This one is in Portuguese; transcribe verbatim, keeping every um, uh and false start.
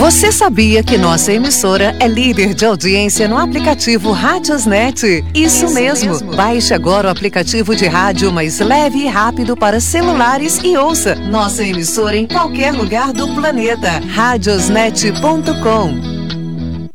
Você sabia que nossa emissora é líder de audiência no aplicativo Radiosnet? Isso, Isso mesmo. mesmo. Baixe agora o aplicativo de rádio mais leve e rápido para celulares e ouça nossa emissora em qualquer lugar do planeta. radiosnet ponto com